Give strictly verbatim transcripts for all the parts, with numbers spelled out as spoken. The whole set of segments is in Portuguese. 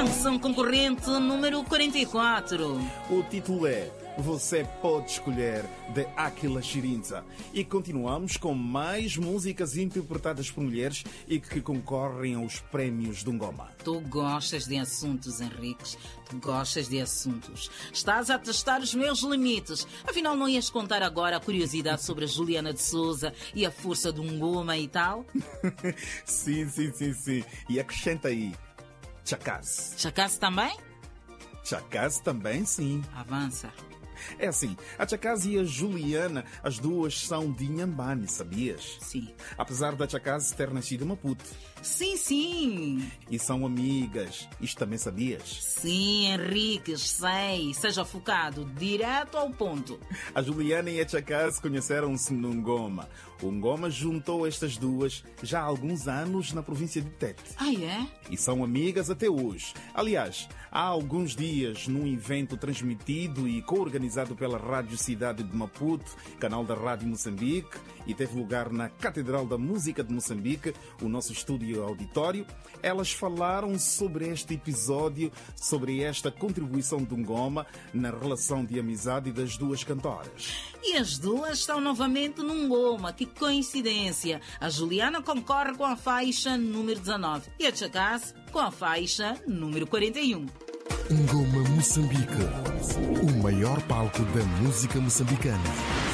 Canção concorrente número quarenta e quatro. O título é Você Pode Escolher, de Aquila Chirinza. E continuamos com mais músicas interpretadas por mulheres e que concorrem aos prémios do Ngoma. Tu gostas de assuntos, Henriques. Tu gostas de assuntos. Estás a testar os meus limites. Afinal, não ias contar agora a curiosidade sobre a Juliana de Souza e a força do Ngoma e tal? Sim, sim, sim, sim. E acrescenta aí, Chakazi. Chakazi também? Chakazi também, sim. Avança. É assim, a Chakazi e a Juliana, as duas são de Inhambane, sabias? Sim. Apesar da Chakazi ter nascido em Maputo. Sim, sim. E são amigas, isto também sabias? Sim, Henriques, sei. Seja focado, direto ao ponto. A Juliana e a Chakazi conheceram-se no Ngoma. O Ngoma juntou estas duas já há alguns anos na província de Tete. Ah, é? E são amigas até hoje. Aliás, há alguns dias, num evento transmitido e co-organizado pela Rádio Cidade de Maputo, canal da Rádio Moçambique, e teve lugar na Catedral da Música de Moçambique, o nosso estúdio auditório, elas falaram sobre este episódio, sobre esta contribuição do Ngoma na relação de amizade das duas cantoras. E as duas estão novamente no Ngoma. Que coincidência! A Juliana concorre com a faixa número dezanove e a Chakazi com a faixa número quarenta e um. Ngoma Moçambique, o maior palco da música moçambicana.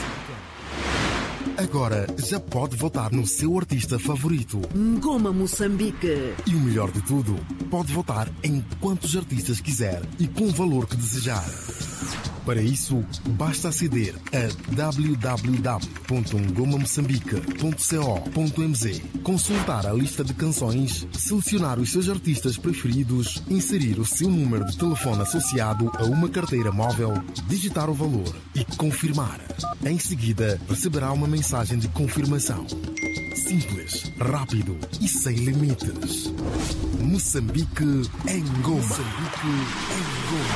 Agora já pode votar no seu artista favorito. Ngoma Moçambique. E o melhor de tudo, pode votar em quantos artistas quiser e com o valor que desejar. Para isso, basta aceder a w w w ponto ngoma moçambique ponto co ponto m z, consultar a lista de canções, selecionar os seus artistas preferidos, inserir o seu número de telefone associado a uma carteira móvel, digitar o valor e confirmar. Em seguida, receberá uma mensagem de confirmação. Simples, rápido e sem limites. Moçambique em Ngoma. Moçambique em Ngoma.